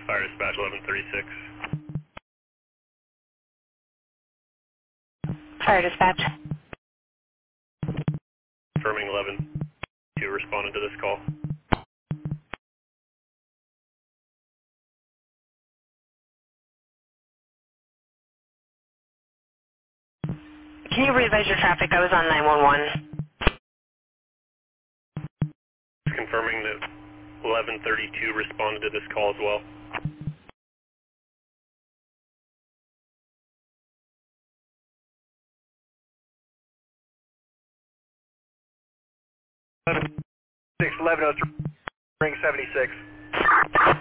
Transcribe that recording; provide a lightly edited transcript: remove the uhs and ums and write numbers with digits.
Fire dispatch 1136. Fire dispatch. Confirming 11. You responded to this call. Can you re-advise your traffic? I was on 911. Confirming that 1132 responded to this call as well. Ring 76.